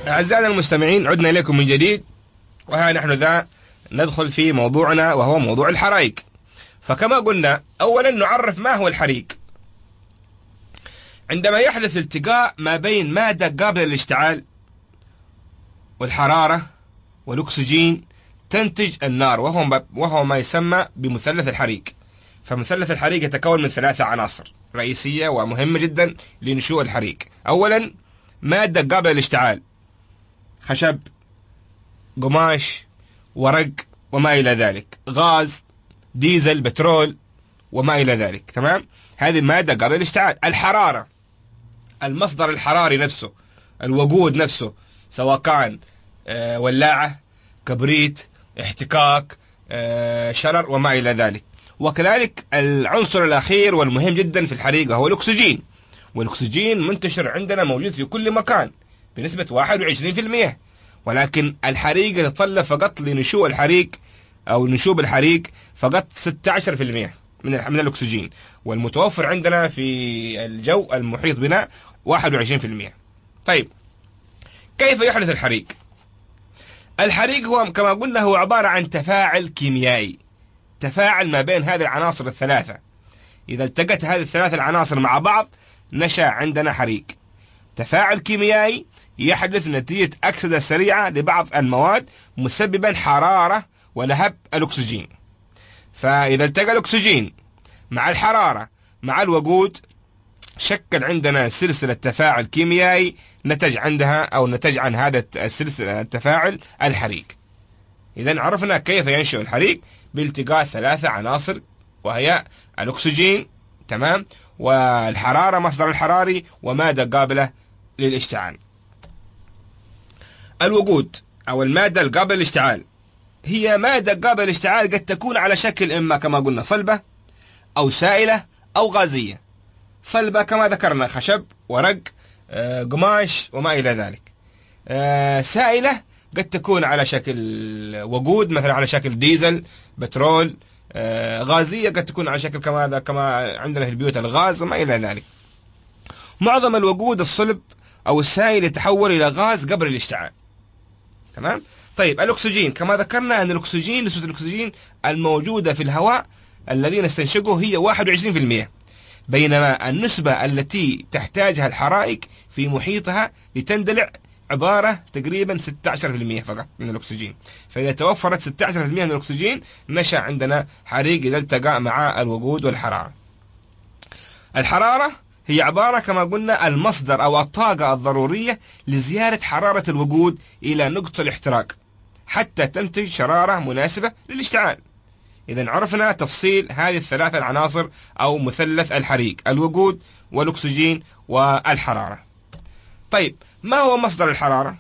أعزائنا المستمعين، عدنا إليكم من جديد، وها نحن ذا ندخل في موضوعنا وهو موضوع الحرائق. فكما قلنا أولا نعرف ما هو الحريق. عندما يحدث التقاء ما بين مادة قابلة للاشتعال والحرارة والأكسجين تنتج النار، وهو ما يسمى بمثلث الحريق. فمثلث الحريق يتكون من 3 عناصر رئيسية ومهمة جدا لنشوء الحريق. أولا مادة قابلة للاشتعال، خشب، قماش، ورق وما إلى ذلك، غاز، ديزل، بترول وما إلى ذلك. تمام، هذه مادة قابلة للاشتعال. الحرارة، المصدر الحراري نفسه، الوقود نفسه، سواء كان ولاعة، كبريت، احتكاك، شرر وما إلى ذلك. وكذلك العنصر الأخير والمهم جدا في الحريق هو الأكسجين. والأكسجين منتشر عندنا، موجود في كل مكان بنسبة 21%، ولكن الحريق يتطلب فقط لنشوء الحريق أو نشوب الحريق فقط 16% من الأكسجين، والمتوفر عندنا في الجو المحيط بنا 21%. طيب، كيف يحدث الحريق؟ الحريق هو كما قلنا هو عبارة عن تفاعل كيميائي، تفاعل ما بين هذه العناصر الثلاثة. إذا التقت هذه الثلاث العناصر مع بعض نشأ عندنا حريق. تفاعل كيميائي يحدث نتيجة أكسدة سريعة لبعض المواد مسببا حرارة ولهب الأكسجين. فإذا التقى الأكسجين مع الحرارة مع الوقود شكل عندنا سلسلة تفاعل كيميائي نتج عن هذا السلسلة التفاعل الحريق. إذا عرفنا كيف ينشأ الحريق بالتقاء 3 عناصر، وهي الأكسجين، تمام، والحرارة مصدر الحراري، ومادة قابلة للاشتعال. الوقود أو المادة القابلة للاشتعال هي مادة قابلة للاشتعال قد تكون على شكل إما كما قلنا صلبة أو سائلة أو غازية. صلبة كما ذكرنا خشب، ورق، قماش وما إلى ذلك. سائلة قد تكون على شكل وقود، مثلا على شكل ديزل، بترول. غازية قد تكون على شكل كما عندنا في البيوت الغاز وما إلى ذلك. معظم الوقود الصلب أو السائل يتحول إلى غاز قبل الاشتعال. تمام. طيب، الأكسجين كما ذكرنا أن الأكسجين، نسبة الأكسجين الموجودة في الهواء الذي نستنشقه هي 21%، بينما النسبة التي تحتاجها الحرائق في محيطها لتندلع عبارة تقريبا 16% فقط من الأكسجين. فإذا توفرت 16% من الأكسجين نشأ عندنا حريق إذا التقى مع الوقود والحرارة. الحرارة هي عبارة كما قلنا المصدر أو الطاقة الضرورية لزيادة حرارة الوقود إلى نقطة الاحتراق حتى تنتج شرارة مناسبة للاشتعال. إذا عرفنا تفصيل هذه ال3 العناصر أو مثلث الحريق: الوقود والأكسجين والحرارة. طيب، ما هو مصدر الحرارة؟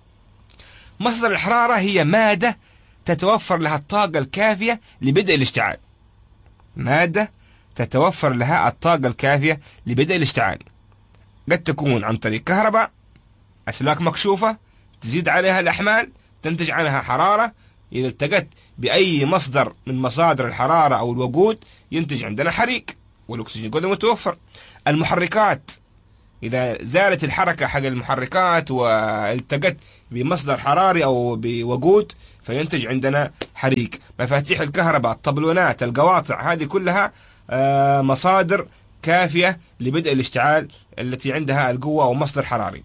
مصدر الحرارة هي مادة تتوفر لها الطاقة الكافية لبدء الاشتعال. مادة تتوفر لها الطاقة الكافية لبدء الاشتعال، قد تكون عن طريق كهرباء، أسلاك مكشوفة تزيد عليها الأحمال تنتج عنها حرارة. إذا التقت بأي مصدر من مصادر الحرارة أو الوقود ينتج عندنا حريق، والأكسجين قد متوفر. المحركات، إذا زالت الحركة حق المحركات والتقت بمصدر حراري أو بوقود فينتج عندنا حريق. مفاتيح الكهرباء، الطبلونات، القواطع، هذه كلها مصادر كافية لبدء الاشتعال التي عندها القوة ومصدر حراري.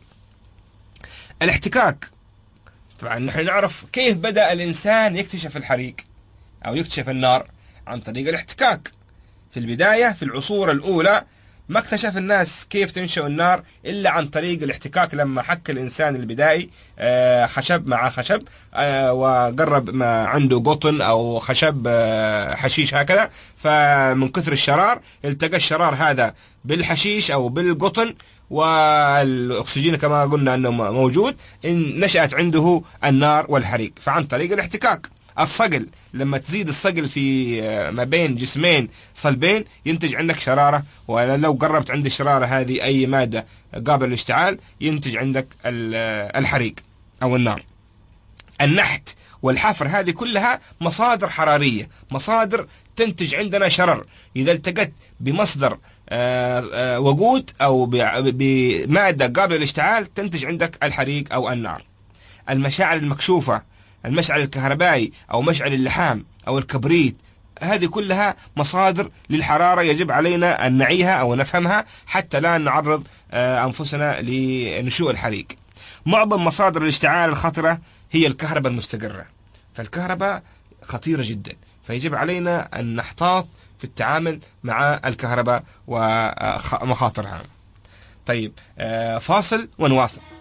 الاحتكاك، طبعا نحن نعرف كيف بدأ الإنسان يكتشف الحريق أو يكتشف النار عن طريق الاحتكاك. في البداية في العصور الأولى ما اكتشف الناس كيف تنشأ النار إلا عن طريق الاحتكاك، لما حك الإنسان البدائي خشب مع خشب وقرب ما عنده قطن أو خشب حشيش هكذا، فمن كثر الشرار التقى الشرار هذا بالحشيش أو بالقطن والأكسجين كما قلنا أنه موجود، نشأت عنده النار والحريق فعن طريق الاحتكاك. الصقل، لما تزيد الصقل في ما بين جسمين صلبين ينتج عندك شرارة، ولو قربت عند الشرارة هذه أي مادة قابلة للاشتعال ينتج عندك الحريق أو النار. النحت والحفر هذه كلها مصادر حرارية، مصادر تنتج عندنا شرر. إذا التقت بمصدر وقود أو بمادة قابلة للاشتعال تنتج عندك الحريق أو النار. المشاعل المكشوفة، المشعل الكهربائي أو مشعل اللحام أو الكبريت، هذه كلها مصادر للحرارة يجب علينا أن نعيها أو نفهمها حتى لا نعرض أنفسنا لنشوء الحريق. معظم مصادر الاشتعال الخطرة هي الكهرباء المستقرة، فالكهرباء خطيرة جدا، فيجب علينا أن نحتاط في التعامل مع الكهرباء ومخاطرها. طيب، فاصل ونواصل.